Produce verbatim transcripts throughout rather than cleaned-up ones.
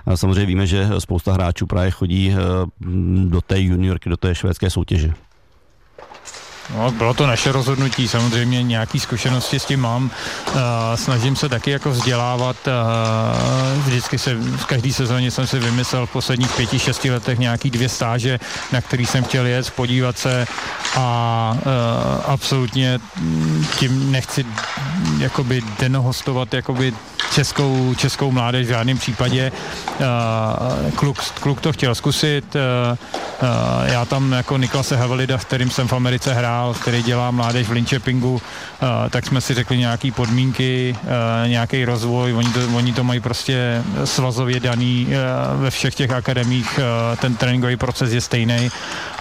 samozřejmě víme, že spousta hráčů právě chodí do té juniorky, do té švédské soutěže. No, bylo to naše rozhodnutí, samozřejmě nějaké zkušenosti s tím mám. Uh, snažím se taky jako vzdělávat. Uh, vždycky se, v každé sezóně jsem si vymyslel v posledních pěti, šesti letech nějaký dvě stáže, na který jsem chtěl jet, podívat se a uh, absolutně tím nechci jakoby denohostovat jakoby českou, českou mládež v žádném případě. Uh, kluk, kluk to chtěl zkusit. Uh, uh, já tam jako Niklase Havelida, s kterým jsem v Americe hrál, který dělá mládež v Linköpingu, uh, tak jsme si řekli nějaký podmínky, uh, nějaký rozvoj. Oni to, oni to mají prostě svazově daný uh, ve všech těch akademiích. Uh, ten tréninkový proces je stejný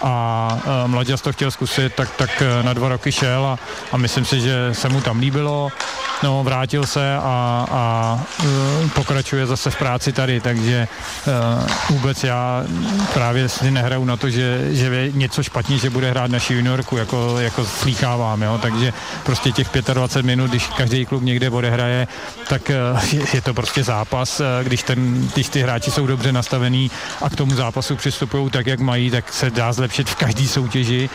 a uh, mladěz to chtěl zkusit, tak, tak uh, na dva roky šel a, a myslím si, že se mu tam líbilo. No, vrátil se a, a uh, pokračuje zase v práci tady, takže uh, vůbec já právě si nehraju na to, že, že je něco špatně, že bude hrát naši juniorku, jako, jako slýchávám, jo, takže prostě těch dvacet pět minut, když každý klub někde odehraje, tak uh, je, je to prostě zápas, uh, když, ten, když ty hráči jsou dobře nastavený a k tomu zápasu přistupují tak, jak mají, tak se dá zlepšit v každé soutěži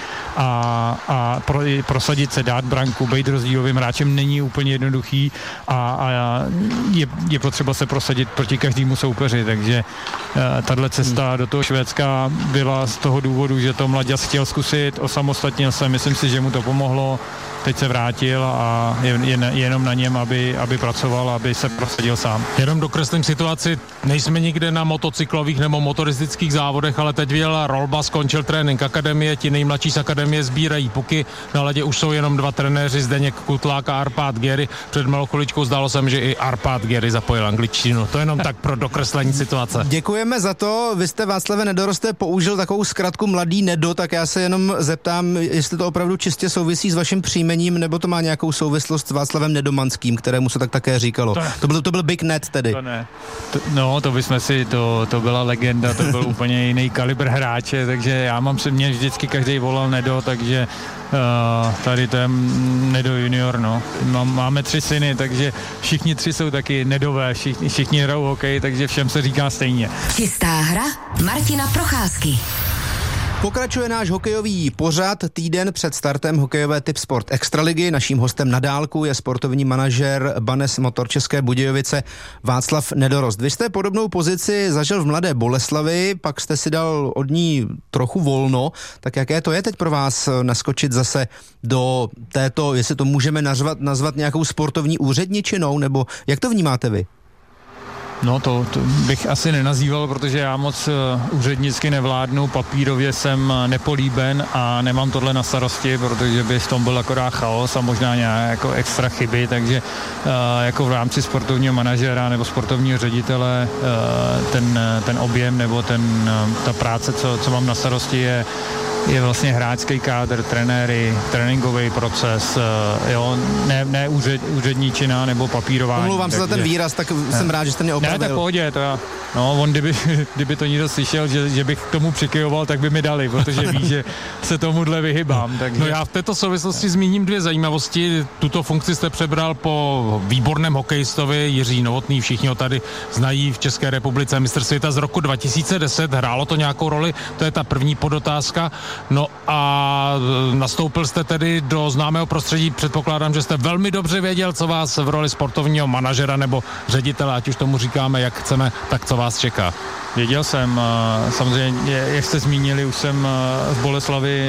a, a pro, prosadit se, dát branku, být rozdílovým hráčem není úplně jednoduché. A, a je, je potřeba se prosadit proti každému soupeři, takže uh, tahle cesta do toho Švédska byla z toho důvodu, že to mladěz chtěl zkusit, osamostatnil se, myslím si, že mu to pomohlo, teď se vrátil a je, je, je jenom na něm, aby, aby pracoval, aby se prosadil sám. Jenom dokreslím situaci, nejsme nikde na motocyklových nebo motoristických závodech, ale teď vyjela rolba, skončil trénink akademie, ti nejmladší z akademie sbírají puky, na ledě už jsou jenom dva trenéři, Zdeněk Kutlák a Arpád Gery. Před malou chviličkou zdálo se mi, že i Arpád Gery zapojil angličtinu. To jenom tak pro dokreslení situace. Děkujeme za to. Vy jste, Václave Nedoroste, použil takovou zkratku mladý Nedo, tak já se jenom zeptám, jestli to opravdu čistě souvisí s vaším příjmením, nebo to má nějakou souvislost s Václavem Nedomanským, kterému se tak také říkalo. To, to, byl, to byl Big Net tedy. To ne. To, no, to bychom si, to, to byla legenda, to byl úplně jiný kalibr hráče, takže já mám se, mě vždycky každý volal Nedo, takže uh, tady to je Nedo junior, no. Mám, máme tři syny, takže všichni tři jsou taky Nedové, všichni, všichni hrajou hokej, takže všem se říká stejně. Čistá hra Martina Procházky. Pokračuje náš hokejový pořad. Týden před startem hokejové Tip Sport Extraligy. Naším hostem na dálku je sportovní manažer Banes Motor České Budějovice Václav Nedorost. Vy jste podobnou pozici zažil v Mladé Boleslavi, pak jste si dal od ní trochu volno. Tak jaké to je teď pro vás naskočit zase do této, jestli to můžeme nazvat, nazvat nějakou sportovní úředničinou, nebo jak to vnímáte vy? No to, to bych asi nenazýval, protože já moc uh, úřednicky nevládnu, papírově jsem nepolíben a nemám tohle na starosti, protože by v tom byl akorát chaos a možná nějaké jako extra chyby, takže uh, jako v rámci sportovního manažera nebo sportovního ředitele uh, ten, ten objem nebo ten, uh, ta práce, co, co mám na starosti, je je vlastně hráčský kádr, trenéry, tréninkový proces, jo, ne, ne úřed, úředníčina nebo papírování. Omlouvám se za ten výraz, tak jsem rád, že jste mě opravil. Ne, tak pohodě, to já, no, on kdyby, kdyby to někdo slyšel, že, že bych k tomu přikyjoval, tak by mi dali, protože ví, že se tomuhle vyhybám. Takže... No já v této souvislosti zmíním dvě zajímavosti. Tuto funkci jste přebral po výborném hokejistovi Jiří Novotný, všichni ho tady znají v České republice, mistr světa z roku dva tisíce deset, hrálo to nějakou roli, to je ta první podotázka. No a nastoupil jste tedy do známého prostředí, předpokládám, že jste velmi dobře věděl, co vás v roli sportovního manažera nebo ředitele, ať už tomu říkáme, jak chceme, tak co vás čeká. Věděl jsem, samozřejmě, jak jste zmínili, už jsem v Boleslavi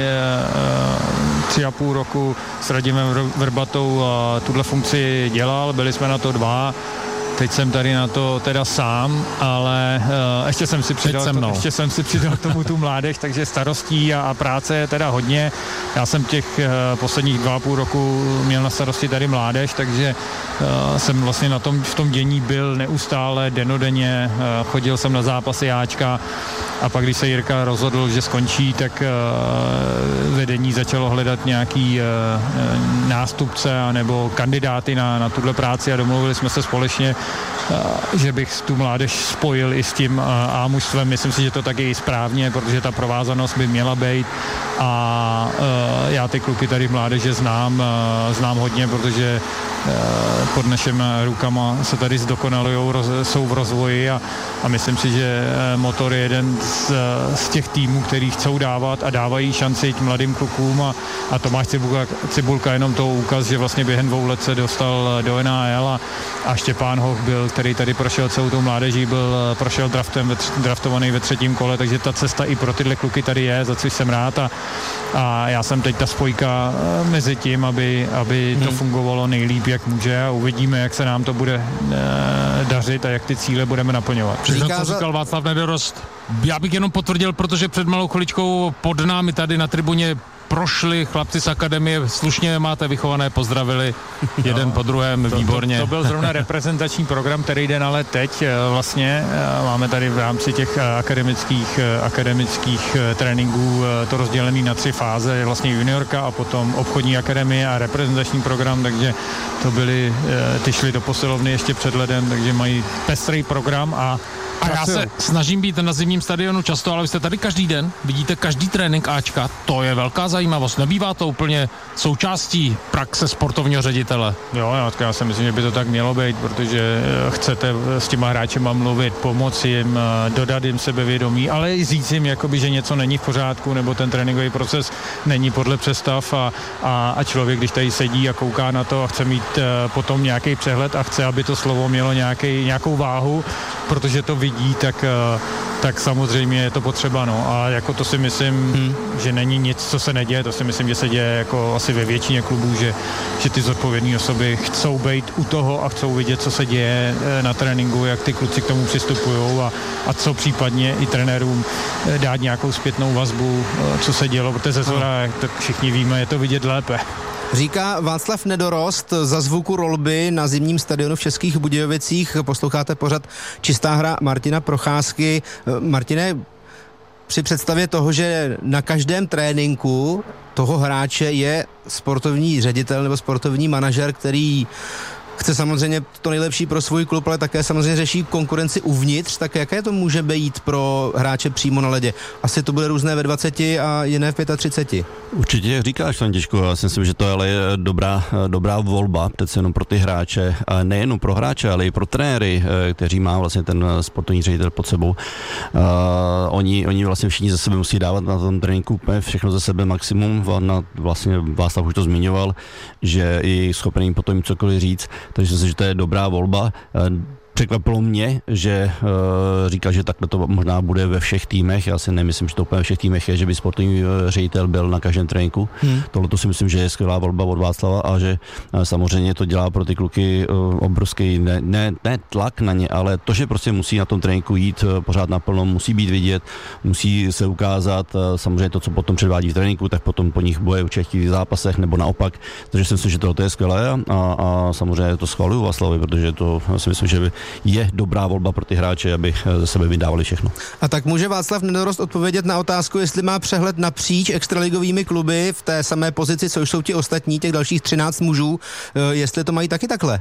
tři a půl roku s Radimem Vrbatou tuhle funkci dělal, byli jsme na to dva. Teď jsem tady na to teda sám, ale uh, ještě jsem si přidal, to, ještě jsem si přidal k tomu tu mládež, takže starostí a, a práce je teda hodně. Já jsem těch uh, posledních dva a půl roku měl na starosti tady mládež, takže uh, jsem vlastně na tom, v tom dění byl neustále, denodenně, uh, chodil jsem na zápasy Ačka a pak, když se Jirka rozhodl, že skončí, tak uh, vedení začalo hledat nějaký uh, nástupce nebo kandidáty na, na tuhle práci a domluvili jsme se společně, že bych tu mládež spojil i s tím A mužstvem. Myslím si, že to taky je správně, protože ta provázanost by měla být a já ty kluky tady v mládeže znám, znám hodně, protože pod našimi rukama se tady zdokonalujou, jsou v rozvoji a, a myslím si, že Motor je jeden z, z těch týmů, který chcou dávat a dávají šanci k mladým klukům a, a Tomáš Cibulka, Cibulka jenom to úkaz, že vlastně během dvou let se dostal do N H L a, a Štěpán Hoch byl, který tady prošel celou tou mládeží, byl prošel draftem, draftovaný ve třetím kole, takže ta cesta i pro tyhle kluky tady je, za což jsem rád a, a já jsem teď ta spojka mezi tím, aby, aby to fungovalo nejlíp, jak může a uvidíme, jak se nám to bude e, dařit a jak ty cíle budeme naplňovat. Všechno, co říkal Václav Nedorost, já bych jenom potvrdil, protože před malou chviličkou pod námi tady na tribuně prošli chlapci z akademie, slušně máte vychované, pozdravili jeden no, po druhém, to, výborně. To, to byl zrovna reprezentační program, který jde ale teď vlastně, máme tady v rámci těch akademických, akademických tréninků to rozdělený na tři fáze, vlastně juniorka a potom obchodní akademie a reprezentační program, takže to byly, ty šli do posilovny ještě před ledem, takže mají pestrý program a A já se snažím být na zimním stadionu často, ale vy jste tady každý den, vidíte každý trénink Ačka, to je velká zajímavost, nebývá to úplně součástí praxe sportovního ředitele. Jo, já si myslím, že by to tak mělo být, protože chcete s těma hráčema mluvit, pomoci jim, dodat jim sebevědomí, ale i říct jim, jakoby, že něco není v pořádku, nebo ten tréninkový proces není podle představ a, a, a člověk, když tady sedí a kouká na to a chce mít potom nějaký přehled a chce, aby to slovo mělo nějaký, nějakou váhu, protože to vidí, tak, tak samozřejmě je to potřeba, no. A jako to si myslím, hmm. že není nic, co se neděje, to si myslím, že se děje jako asi ve většině klubů, že, že ty zodpovědné osoby chcou být u toho a chcou vidět, co se děje na tréninku, jak ty kluci k tomu přistupují a, a co případně i trenérům dát nějakou zpětnou vazbu, co se dělo, protože ze zhora, jak to všichni víme, je to vidět lépe. Říká Václav Nedorost za zvuku Rolby na zimním stadionu v Českých Budějovicích. Posloucháte pořad Čistá hra Martina Procházky. Martine, při představě toho, že na každém tréninku toho hráče je sportovní ředitel nebo sportovní manažer, který chce samozřejmě to nejlepší pro svůj klub, ale také samozřejmě řeší konkurenci uvnitř, tak jaké to může být pro hráče přímo na ledě? Asi to bude různé ve dvaceti a jiné v třiceti pěti. Určitě, jak říkáš, Františku, já si myslím, že to je ale dobrá, dobrá volba, přece jenom pro ty hráče, a nejenom pro hráče, ale i pro trenéry, kteří má vlastně ten sportovní ředitel pod sebou. Uh, oni, oni vlastně všichni ze sebe musí dávat na tom tréninku všechno ze sebe maximum, na, vlastně Václav už to zmiňoval, že je schopen potom jim cokoliv říct, takže myslím, že to je dobrá volba. Překvapilo mě, že uh, říkal, že takhle to možná bude ve všech týmech. Já si nemyslím, že to úplně ve všech týmech je, že by sportovní ředitel byl na každém tréninku. Hmm. Tohle to si myslím, že je skvělá volba od Václava a že uh, samozřejmě to dělá pro ty kluky uh, obrovský, ne, ne, ne tlak na ně, ale to, že prostě musí na tom tréninku jít uh, pořád naplno, musí být vidět, musí se ukázat. Uh, samozřejmě to, co potom předvádí v tréninku, tak potom po nich boje v v zápasech nebo naopak. Takže si myslím, že tohle je skvělé a, a samozřejmě to schvaluju Václavovi, protože to si myslím, že by je dobrá volba pro ty hráče, aby ze sebe vydávali všechno. A tak může Václav Nedorost odpovědět na otázku, jestli má přehled napříč extraligovými kluby v té samé pozici, co už jsou ti ostatní, těch dalších třináct mužů, jestli to mají taky takhle?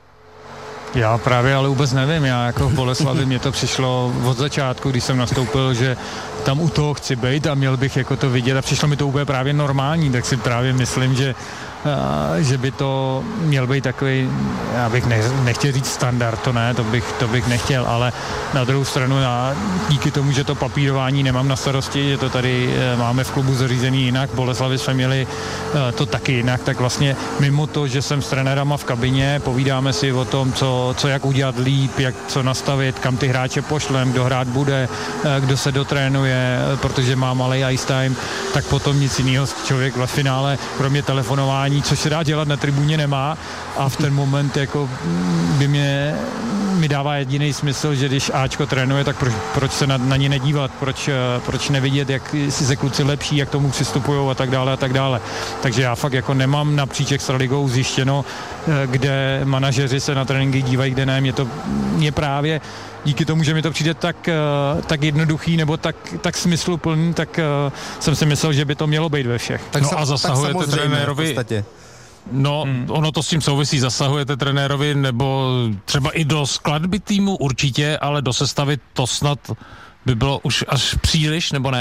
Já právě ale vůbec nevím, já jako v Boleslavi mě to přišlo od začátku, když jsem nastoupil, že tam u toho chci být a měl bych jako to vidět a přišlo mi to úplně právě normální, tak si právě myslím, že Uh, že by to měl být takový, já bych ne, nechtěl říct standard, to ne, to bych, to bych nechtěl, ale na druhou stranu na, díky tomu, že to papírování nemám na starosti, že to tady uh, máme v klubu zařízený jinak, v Boleslavi jsme měli uh, to taky jinak, tak vlastně mimo to, že jsem s trenérama v kabině, povídáme si o tom, co, co jak udělat líp, jak co nastavit, kam ty hráče pošlem, kdo hrát bude, uh, kdo se dotrénuje, protože má malý ice time, tak potom nic jiného člověk v finále, kromě telefonování, což se dá dělat na tribuně, nemá a v ten moment jako by mě mi dává jediný smysl, že když Ačko trénuje, tak proč, proč se na, na ně nedívat, proč, proč nevidět, jak si se kluci lepší, jak tomu přistupujou a tak dále a tak dále. Takže já fakt jako nemám napříč extraligou zjištěno, kde manažeři se na tréninky dívají, kde ne. Mě to mě právě díky tomu, že mi to přijde tak, tak jednoduchý nebo tak, tak smysluplný, tak jsem si myslel, že by to mělo být ve všech. Tak no a zasahujete trenérovi. No, hmm. ono to s tím souvisí, zasahujete trenérovi nebo třeba i do skladby týmu určitě, ale do sestavy to snad by bylo už až příliš, nebo ne?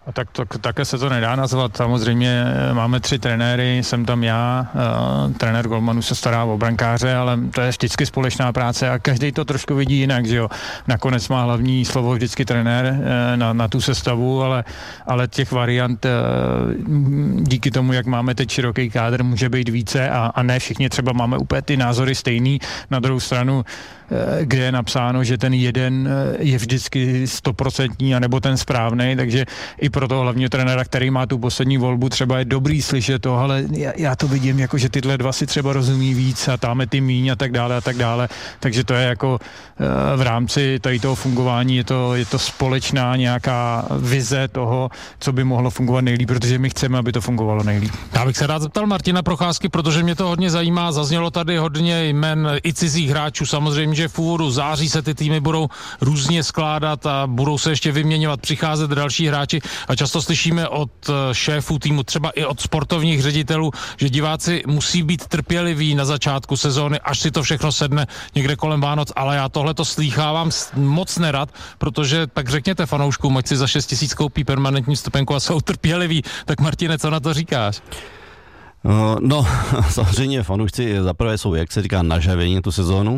A tak to, také se to nedá nazvat. Samozřejmě máme tři trenéry, jsem tam já, uh, trenér golmanů se stará o brankáře, ale to je vždycky společná práce a každý to trošku vidí jinak, že jo. Nakonec má hlavní slovo vždycky trenér uh, na, na tu sestavu, ale, ale těch variant uh, díky tomu, jak máme teď široký kádr, může být více a, a ne všichni třeba máme úplně ty názory stejný. Na druhou stranu, kde je napsáno, že ten jeden je vždycky stoprocentní, anebo ten správnej, takže i pro toho hlavního trenéra, který má tu poslední volbu, třeba je dobrý slyšet to, ale já, já to vidím jako, že tyhle dva si třeba rozumí víc a táme ty míň a tak dále a tak dále, takže to je jako v rámci tady toho fungování je to, je to společná nějaká vize toho, co by mohlo fungovat nejlíp, protože my chceme, aby to fungovalo nejlíp. Já bych se rád zeptal Martina Procházky, protože mě to hodně zajímá, zaznělo tady hodně jmen i cizích hráčů, samozřejmě, že v úvodu září se ty týmy budou různě skládat a budou se ještě vyměňovat, přicházet další hráči a často slyšíme od šéfů týmu, třeba i od sportovních ředitelů, že diváci musí být trpěliví na začátku sezóny, až si to všechno sedne někde kolem Vánoc, ale já tohle to slýchávám moc nerad, protože tak řekněte fanouškům, ať si za šest tisíc koupí permanentní vstupenku a jsou trpěliví. Tak Martine, co na to říkáš? No, samozřejmě fanoušci zaprvé jsou, jak se říká, nažavení tu sezónu,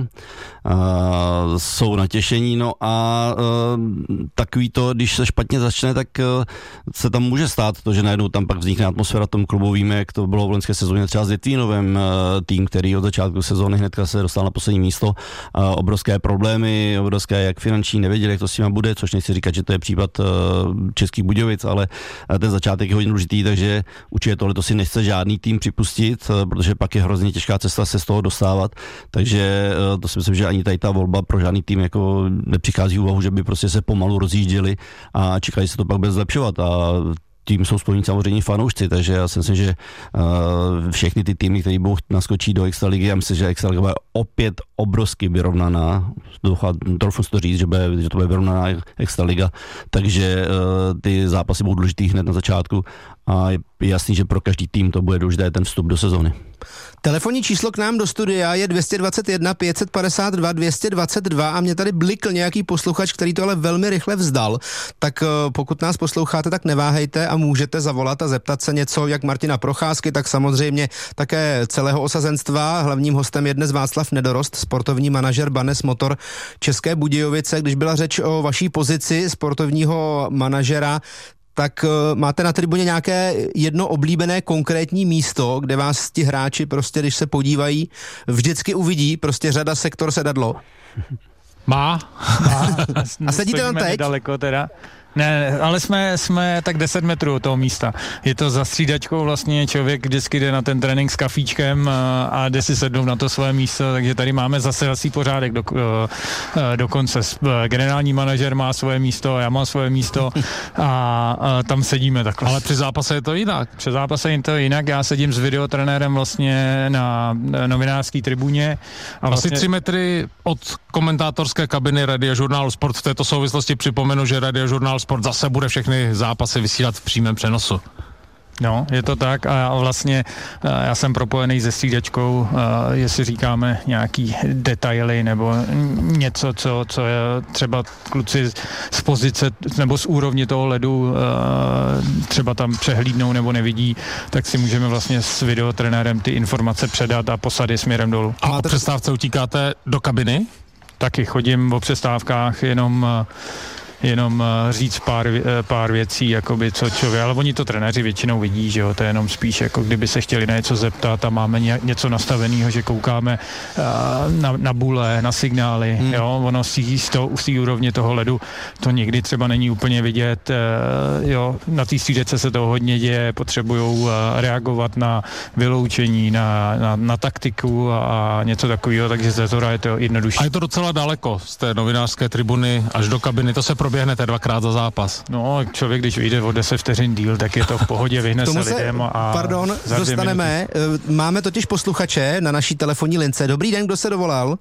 uh, jsou natěšení, no a uh, takový to, když se špatně začne, tak uh, se tam může stát to, že najednou tam pak vznikne atmosféra v tom klubu. Víme, jak to bylo v loňské sezóně třeba s Litvínovem, uh, tým, který od začátku sezóny hnedka se dostal na poslední místo, uh, obrovské problémy, obrovské jak finanční, nevěděli, jak to s nimi bude, což nechci říkat, že to je případ uh, Českých Budějovic, ale uh, ten začátek je hodně důležitý, takže určitě tohle to si nechce žádný tým připustit, protože pak je hrozně těžká cesta se z toho dostávat, takže to si myslím, že ani tady ta volba pro žádný tým jako nepřichází v úvahu, že by prostě se pomalu rozjížděli a čekali se to pak bude zlepšovat a tím jsou spojení samozřejmě fanoušci, takže já si myslím, že uh, všechny ty týmy, které budou naskočit do Extraligy, já myslím, že Extraliga bude opět obrovsky vyrovnaná, trochu to říct, že, bude, že to bude vyrovnaná Extraliga, takže uh, ty zápasy budou důležitý hned na začátku a je jasný, že pro každý tým to bude důležité ten vstup do sezóny. Telefonní číslo k nám do studia je dvě stě dvacet jedna pět set padesát dva dvě stě dvacet dva a mě tady blikl nějaký posluchač, který to ale velmi rychle vzdal. Tak pokud nás posloucháte, tak neváhejte a můžete zavolat a zeptat se něco jak Martina Procházky, tak samozřejmě také celého osazenstva. Hlavním hostem je dnes Václav Nedorost, sportovní manažer Banes Motor České Budějovice. Když byla řeč o vaší pozici sportovního manažera, tak uh, máte na tribuně nějaké jedno oblíbené konkrétní místo, kde vás ti hráči prostě, když se podívají, vždycky uvidí, prostě řada, sektor, sedadlo? Má. Má. A sedíte tam teď? Daleko teda. Ne, ale jsme, jsme tak deset metrů od toho místa. Je to za střídačkou vlastně, člověk vždycky jde na ten trénink s kafíčkem a, a jde si sednout na to své místo, takže tady máme zase asi pořádek do, dokonce. Generální manažer má svoje místo, já mám svoje místo a, a tam sedíme takhle. Ale při zápase je to jinak. Při zápase je to jinak, já sedím s videotrenérem vlastně na novinářské tribuně. A vlastně... Asi tři metry od komentátorské kabiny Radiožurnálu Sport. V této souvislosti připomenu, že Radiožurnál Sport zase bude všechny zápasy vysílat v přímém přenosu. No, je to tak a vlastně já jsem propojený se střídačkou, jestli říkáme nějaký detaily nebo něco, co, co je třeba kluci z pozice nebo z úrovně toho ledu třeba tam přehlídnou nebo nevidí, tak si můžeme vlastně s videotrenérem ty informace předat a poslat je směrem dolů. A o přestávce utíkáte do kabiny? Taky chodím o přestávkách jenom jenom uh, říct pár, uh, pár věcí, jakoby co člověk, ale oni to trenéři většinou vidí, že jo, to je jenom spíš, jako kdyby se chtěli na něco zeptat a máme ně, něco nastaveného, že koukáme uh, na, na bule, na signály, hmm. jo, ono z té úrovně toho ledu to někdy třeba není úplně vidět, uh, jo, na té střídece se to hodně děje, potřebujou uh, reagovat na vyloučení, na, na, na taktiku a, a něco takového, takže ze zhora je to jednodušší. A je to docela daleko z té novinářské tribuny až do kabiny, to se proběhnete dvakrát za zápas. No, člověk, když vyjde o deset vteřin díl, tak je to v pohodě, vyhne se lidem a... Pardon, dostaneme. Máme totiž posluchače na naší telefonní lince. Dobrý den, kdo se dovolal?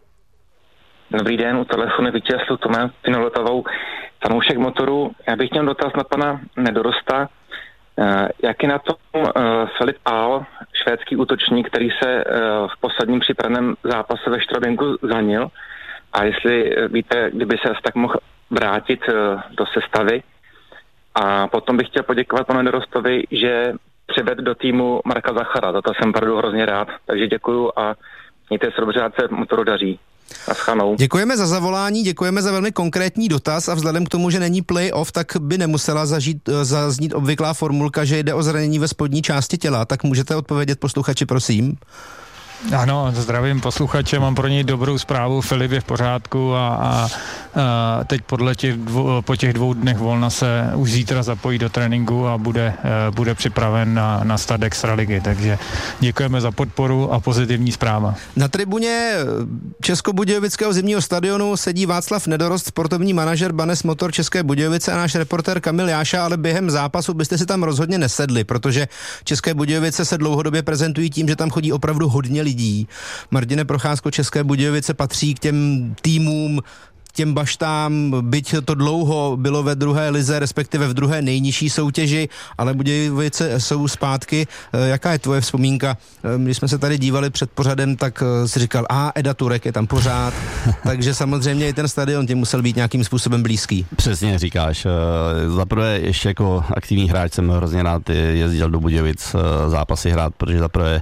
Dobrý den, u telefonu Vítězlu Tomé Finolotovou, fanoušek Motoru. Já bych měl dotaz na pana Nedorosta. Jak je na tom Filip Ahl, švédský útočník, který se v posledním přípravném zápase ve Štrodinku zranil? A jestli víte, kdyby se tak mohl vrátit do sestavy. A potom bych chtěl poděkovat panu Nedorostovi, že přived do týmu Marka Zachara. Za to jsem opravdu hrozně rád. Takže děkuju a mějte se dobře, ať se motoru daří. Naschanou. Děkujeme za zavolání, děkujeme za velmi konkrétní dotaz a vzhledem k tomu, že není play-off, tak by nemusela zažít, zaznít obvyklá formulka, že jde o zranění ve spodní části těla. Tak můžete odpovědět posluchači, prosím? Ano, zdravím posluchače, mám pro něj dobrou zprávu, Filip je v pořádku a, a, a teď podle těch dvou, po těch dvou dnech volna se už zítra zapojí do tréninku a bude, bude připraven na, na start Extraligy, takže děkujeme za podporu a pozitivní zpráva. Na tribuně Českobudějovického zimního stadionu sedí Václav Nedorost, sportovní manažer Banes Motor České Budějovice a náš reportér Kamil Jáša, ale během zápasu byste si tam rozhodně nesedli, protože České Budějovice se dlouhodobě prezentují tím, že tam chodí opravdu hodně lidí. Martine Procházko, České Budějovice patří k těm týmům, těm baštám, byť to dlouho bylo ve druhé lize, respektive v druhé nejnižší soutěži, ale Budějovice jsou zpátky. Jaká je tvoje vzpomínka? Když jsme se tady dívali před pořadem, tak si říkal, a Eda Turek je tam pořád, takže samozřejmě i ten stadion tě musel být nějakým způsobem blízký. Přesně říkáš. Zaprvé ještě jako aktivní hráč jsem hrozně rád jezdil do Budějovic zápasy hrát, protože zaprvé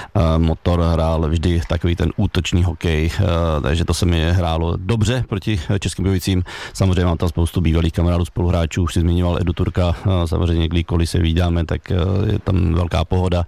Motor hrál vždy takový ten útočný hokej, takže to se mi hrálo dobře proti Českým Budějovicím. Samozřejmě mám tam spoustu bývalých kamarádů, spoluhráčů, už si zmiňoval Edu Turka, samozřejmě kdykoliv se vídáme, tak je tam velká pohoda.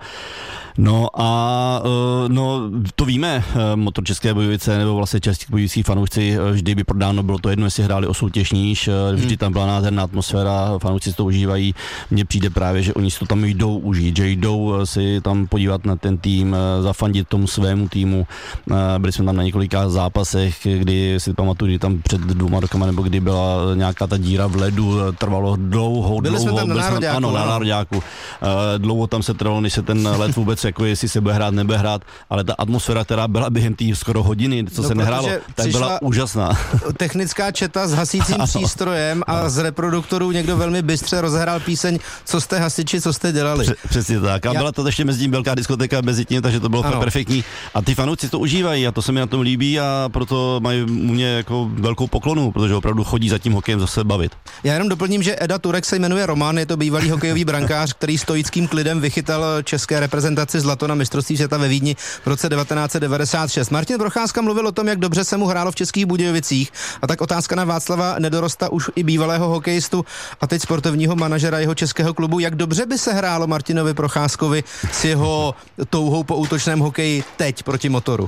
No a no, to víme, Motor České Budějovice nebo vlastně Český budějovický fanoušci vždy by prodáno, bylo to jedno, jestli hráli o soutěž níž, vždy tam byla nádherná atmosféra, fanoušci si to užívají. Mně přijde právě, že oni si to tam jdou užít, že jdou si tam podívat na ten tým, zafandit tomu svému týmu. Byli jsme tam na několika zápasech, kdy si pamatuju, kdy tam před dvěma rokama, nebo kdy byla nějaká ta díra v ledu, trvalo dlouho, Byli dlouho. Jsme tam na nároďáku, ano, na nároďáku. Dlouho tam se trvalo, než se ten let vůbec jako jestli se bude hrát, nebude hrát, ale ta atmosféra, která byla během té skoro hodiny, co no, se nehrálo, tak byla úžasná. Technická četa s hasícím přístrojem a z reproduktorů někdo velmi bystře rozhrál píseň Co jste hasiči, co jste dělali. Přesně tak. A Já... byla to ještě mezi tím velká diskotéka mezi tím, takže to bylo fakt perfektní. A ty fanoušci to užívají a to se mi na tom líbí a proto mají u mě jako velkou poklonu, protože opravdu chodí za tím hokejem zase bavit. Já jenom doplním, že Eda Turek se jmenuje Roman, je to bývalý hokejový brankář, který stoickým klidem vychytal české reprezentaci zlato na mistrovství světa ve Vídni v roce devatenáct set devadesát šest. Martin Procházka mluvil o tom, jak dobře se mu hrálo v Českých Budějovicích, a tak otázka na Václava Nedorosta, už i bývalého hokejistu a teď sportovního manažera jeho českého klubu. Jak dobře by se hrálo Martinovi Procházkovi s jeho touhou po útočném hokeji teď proti Motoru?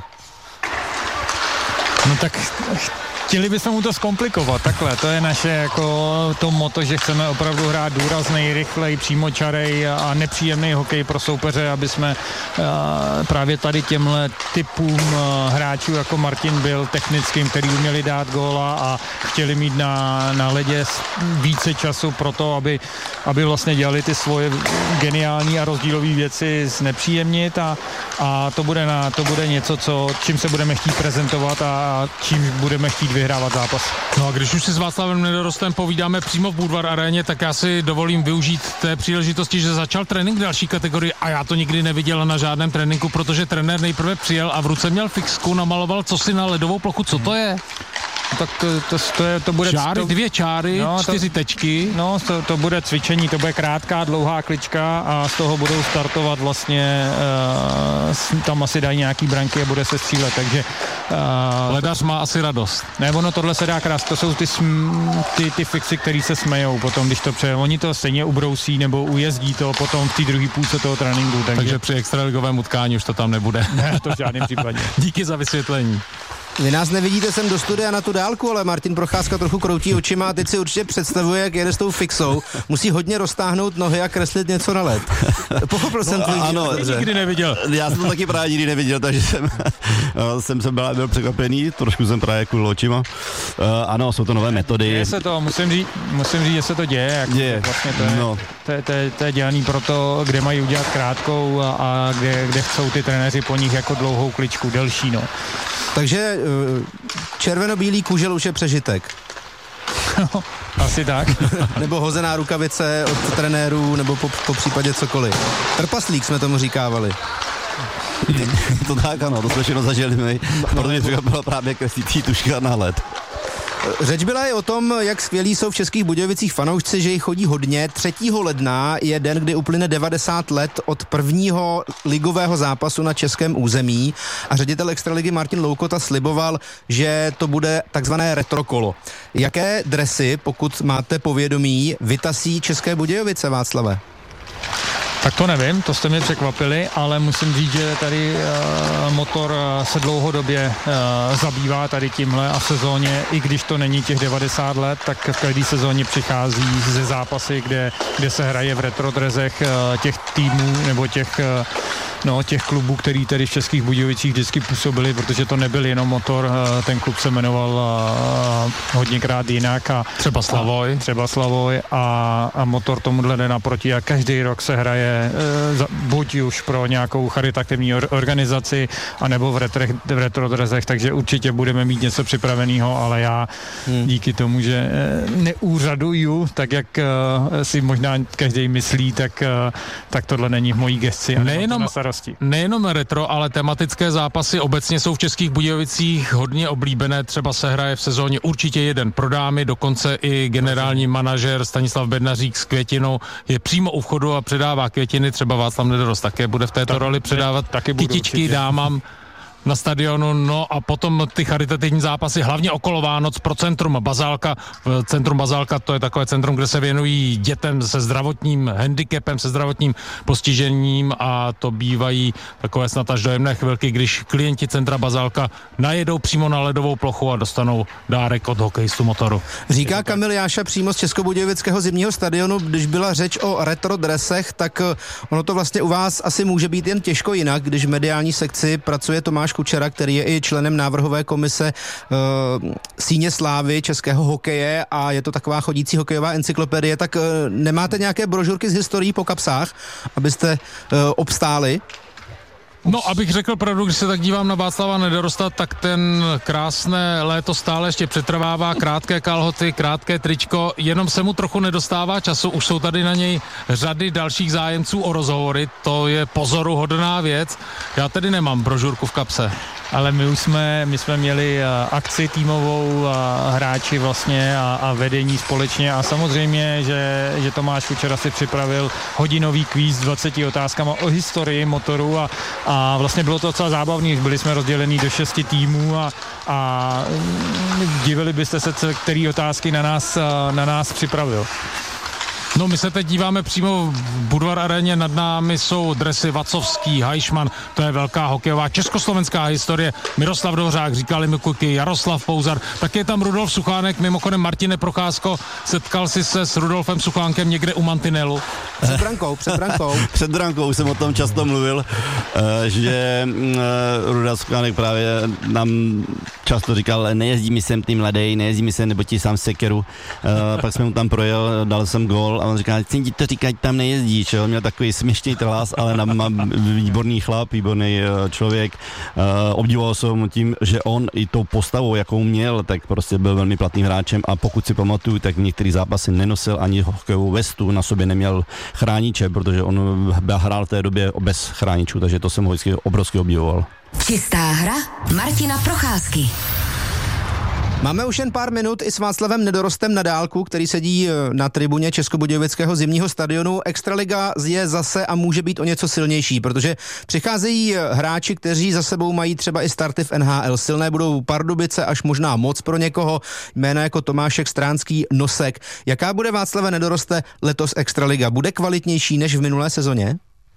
No tak chtěli bychom mu to zkomplikovat, takhle, to je naše jako to motto, že chceme opravdu hrát důraznej, rychlej, přímočarej a nepříjemný hokej pro soupeře, aby jsme uh, právě tady těmhle typům uh, hráčů jako Martin byl technickým, který uměli dát góla a chtěli mít na, na ledě více času pro to, aby, aby vlastně dělali ty svoje geniální a rozdílové věci znepříjemnit a, a to bude, na, to bude něco, co, čím se budeme chtít prezentovat a čím budeme chtít vyhrávat zápas. No a když už si s Václavem Nedorostem povídáme přímo v Budvar aréně, tak já si dovolím využít té příležitosti, že začal trénink další kategorii a já to nikdy neviděl na žádném tréninku, protože trenér nejprve přijel a v ruce měl fixku, namaloval cosi na ledovou plochu. Co to je? Tak to, to, to, je, to bude... Čáry, to, dvě čáry, no, čtyři to, tečky. No, to, to bude cvičení, to bude krátká, dlouhá klička a z toho budou startovat vlastně, uh, tam asi dají nějaký branky a bude se střílet, takže... Uh, Ledař má asi radost. Ne, ono tohle se dá krásně, to jsou ty, sm, ty, ty fixy, který se smejou potom, když to přeje. Oni to stejně ubrousí nebo ujezdí to potom v té druhé půlce toho tréninku. Takže, takže při extraligovém utkání už to tam nebude. Ne, to v žádném případě. Díky za vysvětlení. Vy nás nevidíte sem do studia na tu dálku, ale Martin Procházka trochu kroutí očima a teď si určitě představuje, jak jede s tou fixou. Musí hodně roztáhnout nohy a kreslit něco na led. Pochopil jsem to. No, ano, nikdy neviděl. Já jsem to taky právě nikdy neviděl, takže jsem, jsem, jsem byl, byl překvapený, trošku jsem právě kvůli očima. Uh, ano, jsou to nové metody. Děje se to, musím říct, musím říct, že se to děje. Jako děje. Vlastně to je, no. to, je, to, je, to je dělaný pro to, kde mají udělat krátkou a, a kde, kde chcou ty trenéři po nich jako dlouhou kličku, delší, no. Takže červeno-bílý kůžel už je přežitek. No, asi tak. Nebo hozená rukavice od trenérů, nebo po, po případě cokoliv. Trpaslík jsme tomu říkávali. To tak, ano, to jsme všechno zažili my. Pro mě byla právě kreslící tuška na led. Řeč byla i o tom, jak skvělí jsou v Českých Budějovicích fanoušci, že jich chodí hodně. třetího ledna je den, kdy uplyne devadesát let od prvního ligového zápasu na českém území a ředitel Extraligy Martin Loukota sliboval, že to bude takzvané retrokolo. Jaké dresy, pokud máte povědomí, vytasí České Budějovice, Václave? Tak to nevím, to jste mě překvapili, ale musím říct, že tady uh, motor uh, se dlouhodobě uh, zabývá tady tímhle a v sezóně, i když to není těch devadesát let, tak v každé sezóně přichází ze zápasy, kde, kde se hraje v retrodrezech uh, těch týmů nebo těch uh, No, těch klubů, který tady v Českých Budějovicích vždycky působili, protože to nebyl jenom motor, ten klub se jmenoval uh, hodněkrát jinak. A, třeba Slavoj. A, třeba Slavoj a, a motor tomuhle jde naproti a každý rok se hraje uh, za, buď už pro nějakou charitativní or, organizaci, anebo v, retrech, v retrodrezech, takže určitě budeme mít něco připraveného, ale já hmm. díky tomu, že uh, neúřaduju, tak jak uh, si možná každý myslí, tak, uh, tak tohle není v mojí gesci. Nejenom Nejenom retro, ale tematické zápasy obecně jsou v Českých Budějovicích hodně oblíbené. Třeba se hraje v sezóně určitě jeden pro dámy, dokonce i generální manažer Stanislav Bednařík s květinou je přímo u vchodu a předává květiny. Třeba Václav Nedorost také bude v této tak, roli předávat taky kytičky dámám na stadionu, no a potom ty charitativní zápasy, hlavně okolo Vánoc pro centrum Bazálka. Centrum Bazálka, to je takové centrum, kde se věnují dětem se zdravotním handicapem, se zdravotním postižením a to bývají takové snad až dojemné chvilky, když klienti centra Bazálka najedou přímo na ledovou plochu a dostanou dárek od hokejistu motoru. Říká Kamil Jáša přímo z Českobudějovického zimního stadionu, když byla řeč o retro dresech, tak ono to vlastně u vás asi může být jen těžko jinak, když v mediální sekci pracuje Tomáš Kučera, který je i členem návrhové komise uh, Síně slávy českého hokeje a je to taková chodící hokejová encyklopedie, tak uh, nemáte nějaké brožurky z historií po kapsách, abyste uh, obstáli? No, abych řekl pravdu, když se tak dívám na Václava Nedorosta, tak ten krásné léto stále ještě přetrvává, krátké kalhoty, krátké tričko, jenom se mu trochu nedostává času, už jsou tady na něj řady dalších zájemců o rozhovory, to je pozoruhodná věc. Já tedy nemám brožurku v kapse. Ale my už jsme, my jsme měli akci týmovou a hráči vlastně a, a vedení společně a samozřejmě, že, že Tomáš Kučera si připravil hodinový kvíz s dvaceti otázkama o historii motoru a, a vlastně bylo to docela zábavný, byli jsme rozdělení do šesti týmů a, a divili byste se, který otázky na nás, na nás připravil. No, my se teď díváme přímo v Budvar aréně, nad námi jsou dresy Vacovský, Hajšman, to je velká hokejová československá historie, Miroslav Dohřák, říkali mi kuky, Jaroslav Pouzar, tak je tam Rudolf Suchánek, mimochodem Martine Procházko, setkal si se s Rudolfem Suchánkem někde u mantinelu? Před brankou, před brankou. Před brankou jsem o tom často mluvil, že Rudolf Suchánek právě nám často říkal, nejezdí mi sem ty mladej, nejezdí mi sem, nebo ti sám sekeru, pak jsme mu tam projel, dal jsem gól a on říká, chci ti to říkat, tam nejezdíš, jo? Měl takový směšný hlas, ale má výborný chlap, výborný člověk, obdivoval jsem mu tím, že on i tou postavou, jakou měl, tak prostě byl velmi platným hráčem a pokud si pamatuju, tak v některých zápasy nenosil ani hokejovou vestu, na sobě neměl chrániče, protože on hrál v té době bez chráničů, takže to jsem ho vždycky obrovsky obdivoval. Čistá hra Martina Procházky. Máme už jen pár minut i s Václavem Nedorostem na dálku, který sedí na tribuně Českobudějovického zimního stadionu. Extraliga je zase a může být o něco silnější, protože přicházejí hráči, kteří za sebou mají třeba i starty v N H L. Silné budou Pardubice, až možná moc pro někoho, jména jako Tomášek, Stránský, Nosek. Jaká bude, Václave Nedoroste, letos Extraliga? Bude kvalitnější než v minulé sezóně?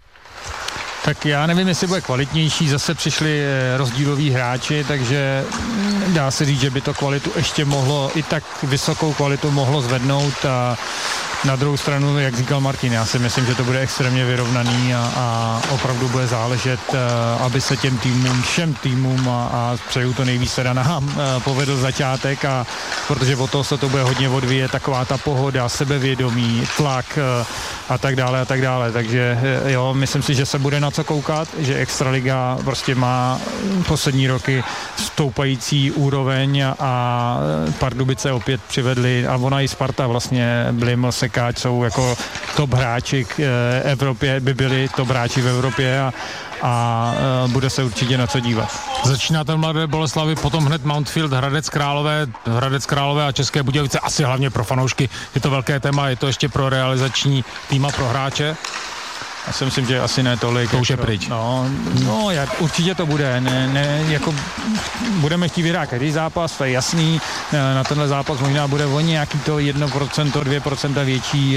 Tak já nevím, jestli bude kvalitnější, zase přišli rozdíloví hráči, takže dá se říct, že by to kvalitu ještě mohlo, i tak vysokou kvalitu mohlo zvednout a na druhou stranu, jak říkal Martin, já si myslím, že to bude extrémně vyrovnaný a, a opravdu bude záležet, aby se těm týmům, všem týmům a, a přeju to nejvíc teda nám povedl začátek, a protože o toho se to bude hodně odvíjet, taková ta pohoda, sebevědomí, tlak a tak dále a tak dále, takže jo, myslím si, že se bude na co koukat, že Extraliga prostě má poslední roky stoupající úroveň a Pardubice opět přivedli a ona i Sparta vlastně, byli Mlsek Čeka, ať jsou jako top hráči k Evropě, by byli top hráči v Evropě a, a bude se určitě na co dívat. Začíná ten Mladé Boleslavi, potom hned Mountfield, Hradec Králové, Hradec Králové a České Budějovice, asi hlavně pro fanoušky. Je to velké téma, je to ještě pro realizační tým a pro hráče. Já si myslím, že asi ne tolik. To už je jako, pryč. No, no jak, určitě to bude. Ne, ne, jako, budeme chtít vyhrát každý zápas, to je jasný. Na tenhle zápas možná bude o nějaký to jedno procento, dvě procenta větší,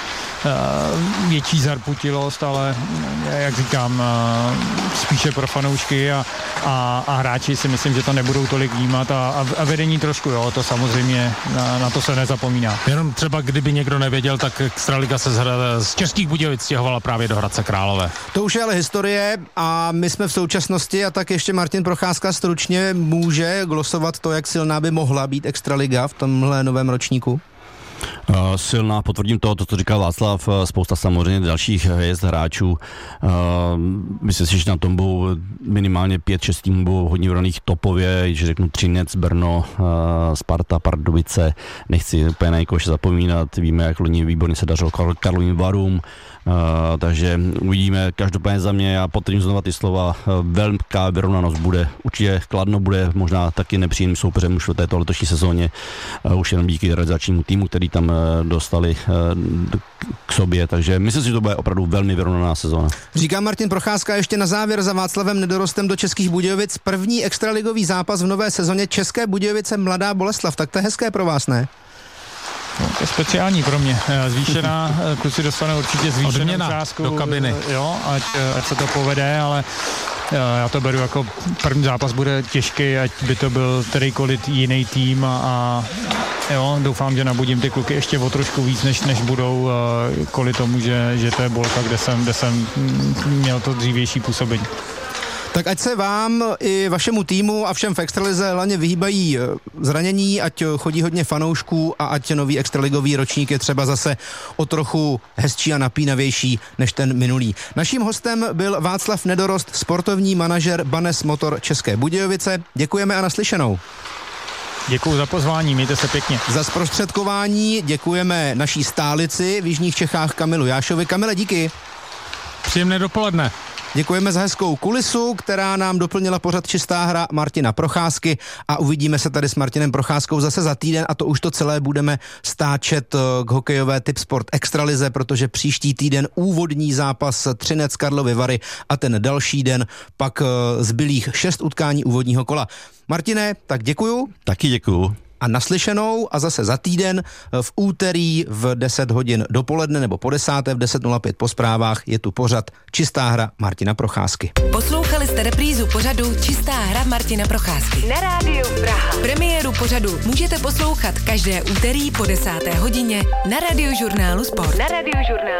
větší zarputilost, ale jak říkám, spíše pro fanoušky a, a, a hráči si myslím, že to nebudou tolik vnímat a, a vedení trošku, jo, to samozřejmě, na, na to se nezapomíná. Jenom třeba, kdyby někdo nevěděl, tak Extraliga se z, z Českých Budějovic stěhovala právě do Hradce Králové. To už je ale historie a my jsme v současnosti a tak ještě Martin Procházka stručně může glosovat to, jak silná by mohla být Extraliga v tomhle novém ročníku. Uh, silná, potvrdím to, to, co říkal Václav, spousta samozřejmě dalších hvězd hráčů. Uh, myslím si, že na tom budou minimálně pět šest týmů budou hodně vyrovnaných topově, že řeknu Třinec, Brno, uh, Sparta, Pardubice, nechci úplně na někoho zapomínat, víme, jak loni výborně se dařilo Karlovým Varům, Uh, takže uvidíme, každopádně za mě, já potvrdím znova ty slova, uh, velká vyrovnanost bude, určitě Kladno bude možná taky nepříjemným soupeřem už v této letošní sezóně, uh, už jenom díky realizačnímu týmu, který tam uh, dostali uh, k sobě, takže myslím si, že to bude opravdu velmi vyrovnaná sezóna. Říká Martin Procházka ještě na závěr za Václavem Nedorostem do Českých Budějovic, první extraligový zápas v nové sezóně České Budějovice Mladá Boleslav, tak to je hezké pro vás, ne? No, to je speciální pro mě. Zvýšená, kluci dostanou určitě zvýšenou částku do kabiny. Jo, ať, ať se to povede, ale já to beru jako první zápas bude těžký, ať by to byl kterýkoliv jiný tým a, a jo, doufám, že nabudím ty kluky ještě o trošku víc, než, než budou kvůli tomu, že, že to je Bolka, kde jsem, kde jsem měl to dřívější působení. Tak ať se vám i vašemu týmu a všem v extralize hlavně vyhýbají zranění, ať chodí hodně fanoušků a ať nový extraligový ročník je třeba zase o trochu hezčí a napínavější než ten minulý. Naším hostem byl Václav Nedorost, sportovní manažer Banes Motor České Budějovice. Děkujeme a naslyšenou. Děkuji za pozvání, mějte se pěkně. Za zprostředkování děkujeme naší stálici v jižních Čechách Kamilu Jášovi. Kamile, díky. Příjemné dopoledne. Děkujeme za hezkou kulisu, která nám doplnila pořad Čistá hra Martina Procházky a uvidíme se tady s Martinem Procházkou zase za týden a to už to celé budeme stáčet k hokejové Tipsport Extralize, protože příští týden úvodní zápas Třinec Karlovy Vary a ten další den pak zbylých šest utkání úvodního kola. Martine, tak děkuju. Taky děkuju. A naslyšenou a zase za týden v úterý v deset hodin dopoledne nebo po desáté v deset nula pět po zprávách je tu pořad Čistá hra Martina Procházky. Poslouchali jste reprízu pořadu Čistá hra Martina Procházky. Na rádiu Praha. Premiéru pořadu můžete poslouchat každé úterý po desáté hodině na Radiožurnálu Sport. Na Radiožurnálu